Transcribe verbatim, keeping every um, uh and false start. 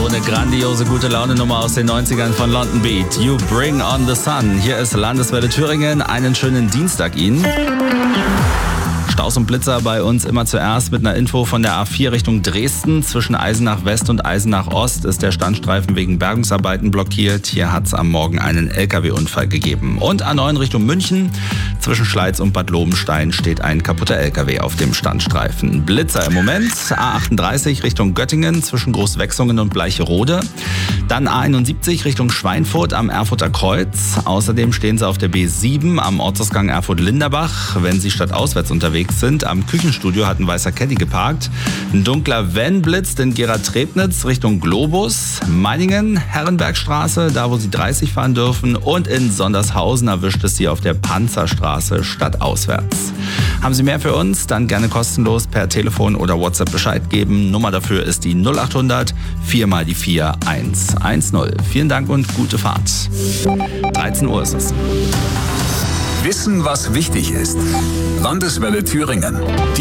eine grandiose gute Laune-Nummer aus den neunzigern von London Beat. You Bring on the Sun. Hier ist Landeswelle Thüringen. Einen schönen Dienstag Ihnen. Staus und Blitzer bei uns immer zuerst mit einer Info von der A vier Richtung Dresden. Zwischen Eisenach West und Eisenach Ost ist der Standstreifen wegen Bergungsarbeiten blockiert. Hier hat es am Morgen einen L K W-Unfall gegeben. Und A neun Richtung München. Zwischen Schleiz und Bad Lobenstein steht ein kaputter L K W auf dem Standstreifen. Blitzer im Moment. A achtunddreißig Richtung Göttingen zwischen Großwechsungen und Bleicherode. Dann A einundsiebzig Richtung Schweinfurt am Erfurter Kreuz. Außerdem stehen Sie auf der B sieben am Ortsausgang Erfurt-Linderbach. Wenn Sie stadtauswärts unterwegs sind, am Küchenstudio hat ein weißer Caddy geparkt. Ein dunkler Van blitzt in Gera-Trebnitz Richtung Globus. Meiningen, Herrenbergstraße, da wo Sie dreißig fahren dürfen. Und in Sondershausen erwischt es Sie auf der Panzerstraße stadtauswärts. Haben Sie mehr für uns? Dann gerne kostenlos per Telefon oder WhatsApp Bescheid geben. Nummer dafür ist die null achthundert vier mal die vier eins eins null. Vielen Dank und gute Fahrt. dreizehn Uhr ist es. Wissen, was wichtig ist. Landeswelle Thüringen.